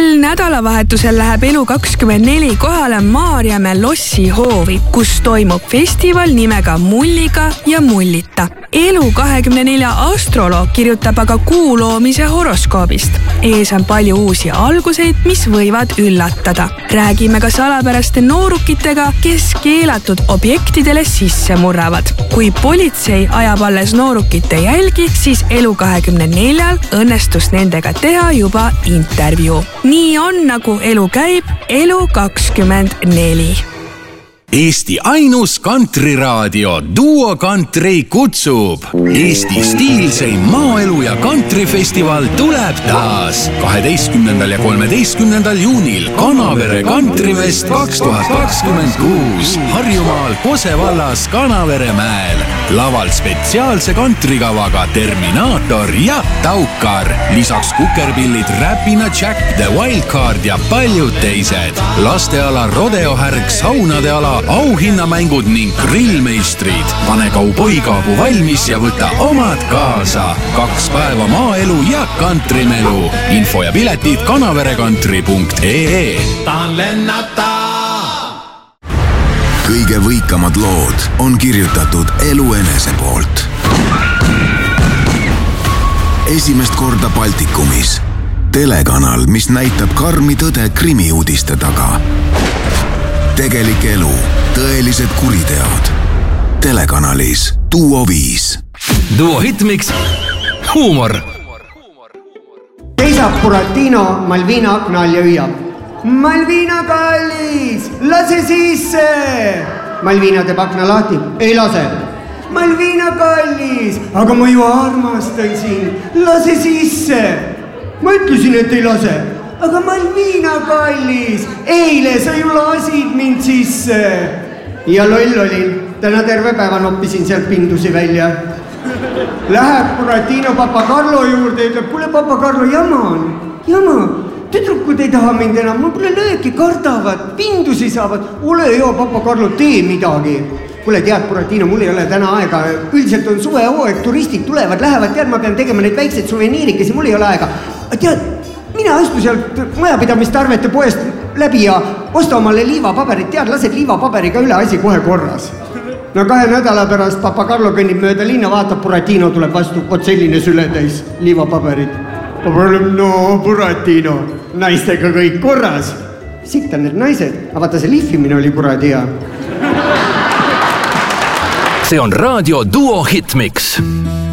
Sel nädalavahetusel läheb Elu24 kohale Maarjamäe Lossi hoovi, kus toimub festival nimega Mulliga ja Mullita. Elu24 astroloog kirjutab aga kuu loomise horoskoobist. Ees on palju uusi alguseid, mis võivad üllatada. Räägime ka salapäraste noorukitega, kes keelatud objektidele sisse murravad. Kui politsei ajab alles noorukite jälgi, siis Elu24 õnnestus nendega teha juba intervjuu. Nii on, nagu elu käib, Elu24. Eesti ainus kantriraadio Duo Country kutsub. Eesti stiilseim maaelu ja kantrifestival tuleb taas 12. ja 13. juunil Kanavere Kantrifest 2026 Harjumaal Kose vallas Kanavere mäel. Laval spetsiaalse kantrikavaga Terminaator ja Taukar. Lisaks kukerpillid Räpina Jack, The Wildcard ja paljud teised. Lasteala rodeohärg, saunade ala, auhinnamängud ning grillmeistrid. Pane kauboikaabu valmis ja võta omad kaasa. 2 päeva maaelu ja kantrimelu. Info ja piletid kanaverekantri.ee. Tahan lennata. Kõige võikamad lood on kirjutatud Elu enese poolt. Esimest korda Baltikumis. Telekanal, mis näitab karmi tõde krimiuudiste taga. Tegelik elu, tõelised kuriteod. Telekanalis Duo 5. Duo Hitmix, huumor. Seisab Buratino Malvina akna all ja hüüab. Malvina kallis, lase sisse! Malvina teeb akna lahti, ei lase. Malvina kallis, aga ma ju armastan sind, lase sisse! Ma ütlesin, et ei lase. Aga Malvina kallis, eile sa ju lasid mind sisse. Ja loll olin, täna terve päeva noppisin sealt pindusi välja. Läheb Buratino Papa Carlo juurde ja ütleb, kuule Papa Carlo, jama. Tüdrukud ei taha mind enam, mul pole lööki, kardavad, pindusi saavad. Ole joo, Papa Carlo, tee midagi. Kuule, tead, Buratino, mul ei ole täna aega. Üldiselt on suvehoeg, turistid tulevad, lähevad, tead, ma pean tegema neid väikseid suveniirikesi, mul ei ole aega. Tead, mina astu sealt majapidamistarvete poest läbi ja osta omale liivapaberit, tead, lased liivapaberiga üle asi kohe korras. No 2 nädala pärast Papa Carlo kõnnib mööda linna, vaatab, Buratino tuleb vastu, ot selline sületäis liivapaberit. No, Buratino, naistega kõik korras. Sitta need naised, aga vaata see lihvimine oli kuradi hea. See on raadio Duo Hitmix.